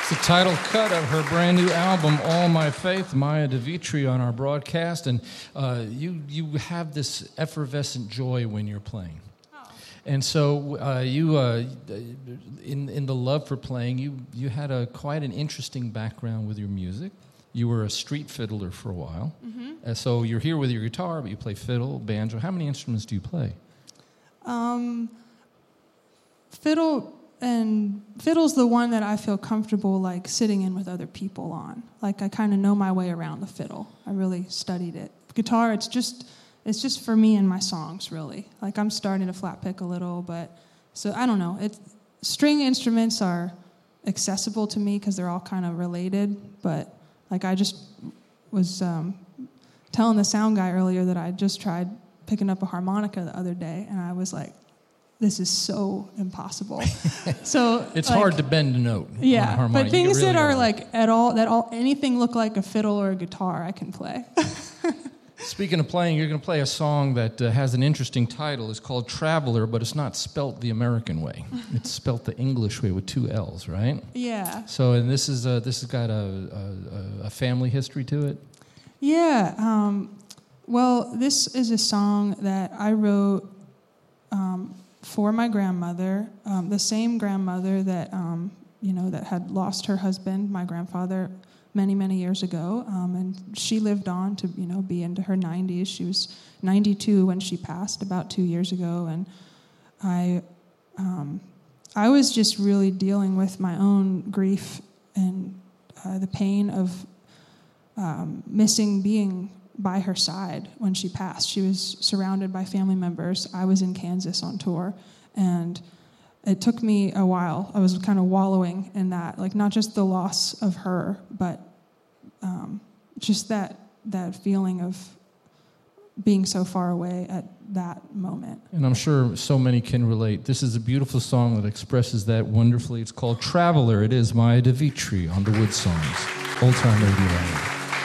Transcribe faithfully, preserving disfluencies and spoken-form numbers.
It's the title cut of her brand new album, All My Faith, Maya DeVitri, on our broadcast. And uh, you you have this effervescent joy when you're playing. Oh. And so uh, you, uh, in in the love for playing, you you had a quite an interesting background with your music. You were a street fiddler for a while. Mm-hmm. Uh, so you're here with your guitar, but you play fiddle, banjo. How many instruments do you play? Um, fiddle... And fiddle's the one that I feel comfortable like sitting in with other people on. Like I kind of know my way around the fiddle. I really studied it. Guitar, it's just it's just for me and my songs, really. Like I'm starting to flat pick a little, but so I don't know. It string instruments are accessible to me because they're all kind of related. But like I just was um, telling the sound guy earlier that I just tried picking up a harmonica the other day, and I was like, this is so impossible. So it's like, hard to bend a note. Yeah, on a but things really that are hard. like at all that all anything look like a fiddle or a guitar, I can play. Speaking of playing, you're going to play a song that uh, has an interesting title. It's called Traveler, but it's not spelt the American way. It's spelt the English way with two L's, right? Yeah. So, and this is uh, this has got a, a, a family history to it. Yeah. Um, well, this is a song that I wrote. Um, for my grandmother, um, the same grandmother that, um, you know, that had lost her husband, my grandfather, many, many years ago. Um, and she lived on to, you know, be into her nineties. She was ninety-two when she passed about two years ago. And I, um, I was just really dealing with my own grief and uh, the pain of um, missing being by her side when she passed. She was surrounded by family members. I was in Kansas on tour, and it took me a while. I was kind of wallowing in that, like not just the loss of her, but um, just that that feeling of being so far away at that moment. And I'm sure so many can relate. This is a beautiful song that expresses that wonderfully. It's called Traveler. It is Maya DeVitri on the Wood Songs, Old Time Radio.